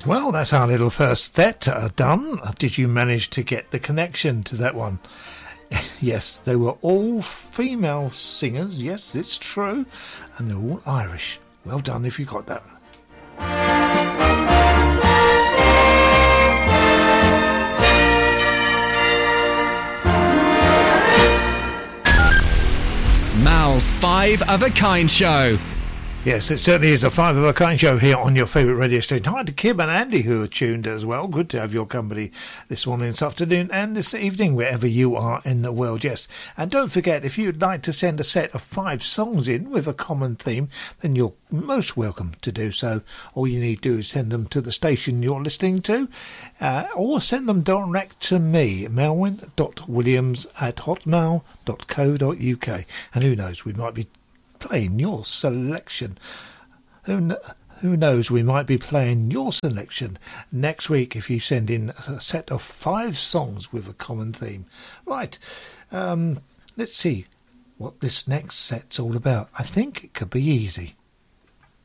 Well, that's our little first set done. Did you manage to get the connection to that one? Yes, they were all female singers. Yes, it's true. And they're all Irish. Well done if you got that one. Mal's Five of a Kind Show. Yes, it certainly is a five of a kind show here on your favourite radio station. Hi to Kim and Andy who are tuned as well. Good to have your company this morning, this afternoon and this evening, wherever you are in the world. Yes, and don't forget, if you'd like to send a set of 5 songs in with a common theme, then you're most welcome to do so. All you need to do is send them to the station you're listening to, or send them direct to me, melwyn.williams@hotmail.co.uk. And who knows, we might be playing your selection. Who knows, we might be playing your selection next week if you send in a set of 5 songs with a common theme. Right, let's see what this next set's all about. I think it could be easy.